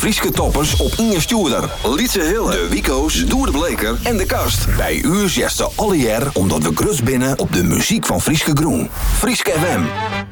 Frieske toppers op Inge Stuurder, Lietse Hille, de Wico's, Doer de Bleker en de Kast. Bij u zegt ze alle jaar omdat we grus binnen op de muziek van Frieske Groen. Frieske FM.